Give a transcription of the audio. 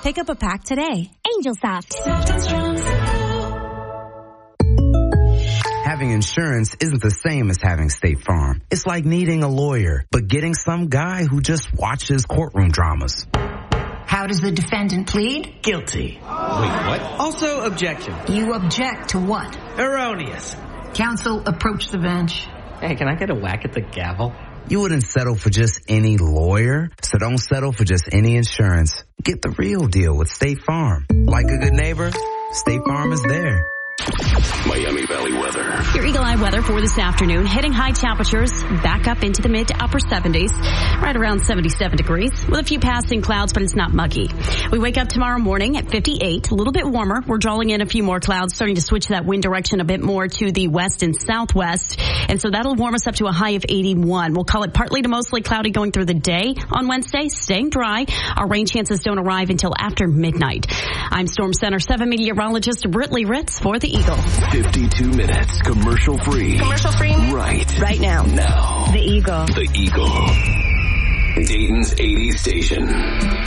Pick up a pack today. Angel Soft. Having insurance isn't the same as having State Farm. It's like needing a lawyer, but getting some guy who just watches courtroom dramas. How does the defendant plead? Guilty. Wait, what? Also, objection. You object to what? Erroneous. Counsel, approach the bench. Hey, can I get a whack at the gavel? You wouldn't settle for just any lawyer, so don't settle for just any insurance. Get the real deal with State Farm. Like a good neighbor, State Farm is there. Miami Valley weather. Your Eagle Eye weather for this afternoon. Hitting high temperatures back up into the mid to upper 70s, right around 77 degrees, with a few passing clouds, but it's not muggy. We wake up tomorrow morning at 58, a little bit warmer. We're drawing in a few more clouds, starting to switch that wind direction a bit more to the west and southwest. And so that'll warm us up to a high of 81. We'll call it partly to mostly cloudy going through the day on Wednesday, staying dry. Our rain chances don't arrive until after midnight. I'm Storm Center 7 meteorologist Britley Ritz for the Eagle. 52 minutes commercial free. Commercial free? Right now. Now. The Eagle. The Eagle. Dayton's 80s station.